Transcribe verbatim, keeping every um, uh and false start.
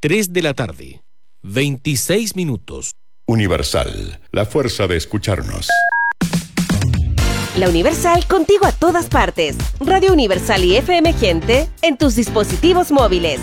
tres de la tarde, veintiséis minutos. Universal, la fuerza de escucharnos. La Universal contigo a todas partes. Radio Universal y F M Gente en tus dispositivos móviles.